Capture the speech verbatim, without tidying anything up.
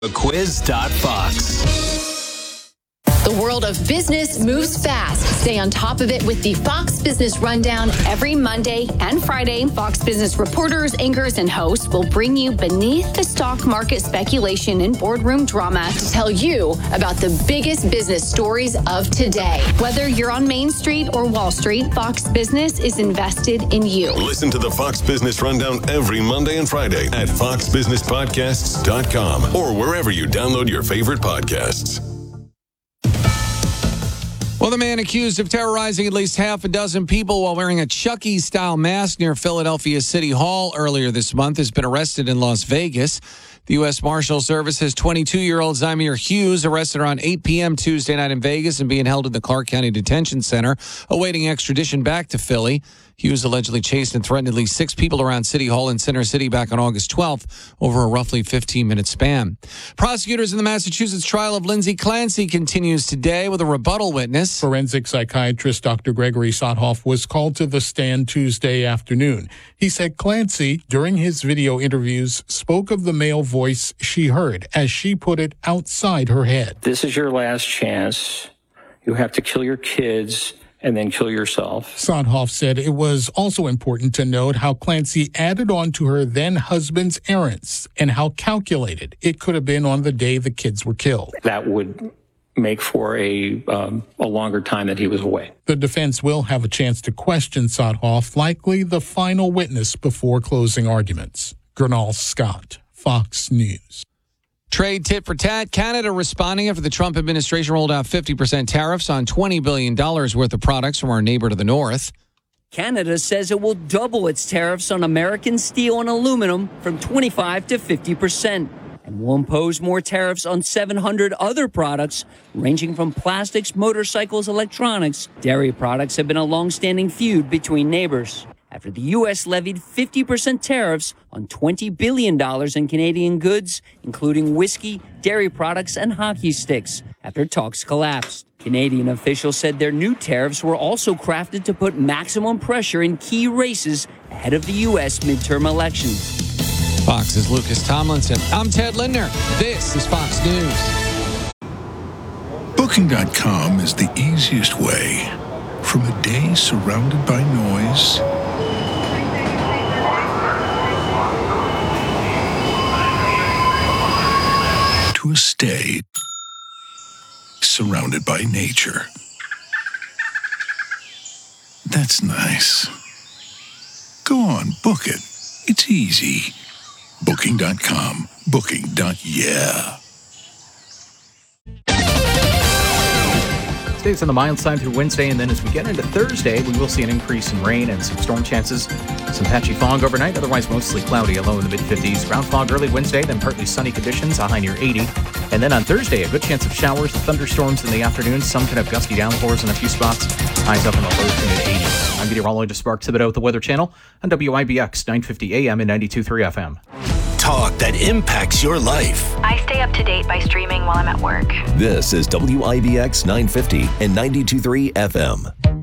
quiz dot fox. The world of business moves fast. Stay on top of it with the Fox Business Rundown every Monday and Friday. Fox Business reporters, anchors, and hosts will bring you beneath the stock market speculation and boardroom drama to tell you about the biggest business stories of today. Whether you're on Main Street or Wall Street, Fox Business is invested in you. Listen to the Fox Business Rundown every Monday and Friday at fox business podcasts dot com or wherever you download your favorite podcasts. Well, the man accused of terrorizing at least half a dozen people while wearing a Chucky-style mask near Philadelphia City Hall earlier this month has been arrested in Las Vegas. The U S Marshal Service has twenty-two-year-old Zymir Hughes arrested around eight p.m. Tuesday night in Vegas and being held in the Clark County Detention Center, awaiting extradition back to Philly. Hughes allegedly chased and threatened at least six people around City Hall in Center City back on August twelfth over a roughly fifteen-minute span. Prosecutors in the Massachusetts trial of Lindsay Clancy continues today with a rebuttal witness. Forensic psychiatrist Doctor Gregory Sothoff was called to the stand Tuesday afternoon. He said Clancy, during his video interviews, spoke of the male voice she heard, as she put it, outside her head. This is your last chance. You have to kill your kids and then kill yourself. Sothoff said it was also important to note how Clancy added on to her then-husband's errands and how calculated it could have been on the day the kids were killed. That would make for a um, a longer time that he was away. The defense will have a chance to question Sothoff, likely the final witness before closing arguments. Gernal Scott, Fox News. Trade tit for tat. Canada responding after the Trump administration rolled out fifty percent tariffs on twenty billion dollars worth of products from our neighbor to the north. Canada says it will double its tariffs on American steel and aluminum from twenty-five to fifty percent and will impose more tariffs on seven hundred other products ranging from plastics, motorcycles, electronics. Dairy products have been a long-standing feud between neighbors after the U S levied fifty percent tariffs on twenty billion dollars in Canadian goods, including whiskey, dairy products, and hockey sticks, after talks collapsed. Canadian officials said their new tariffs were also crafted to put maximum pressure in key races ahead of the U S midterm elections. Fox's Lucas Tomlinson. I'm Ted Lindner. This is Fox News. Booking dot com is the easiest way from a day surrounded by noise to a stay surrounded by nature. That's nice. Go on, book it. It's easy. Booking dot com. Booking. Yeah. Stays on the mild side through Wednesday, and then as we get into Thursday, we will see an increase in rain and some storm chances. Some patchy fog overnight, otherwise mostly cloudy, a low in the mid-fifties. Ground fog early Wednesday, then partly sunny conditions, a high near eighty. And then on Thursday, a good chance of showers and thunderstorms in the afternoon. Some could have gusty downpours in a few spots. Highs up in the low to mid-eighties. I'm meteorologist Mark Thibodeau with the Weather Channel on W I B X nine fifty A M and ninety-two point three F M. Talk that impacts your life. I stay up to date by streaming while I'm at work. This is W I B X nine fifty and ninety-two point three F M.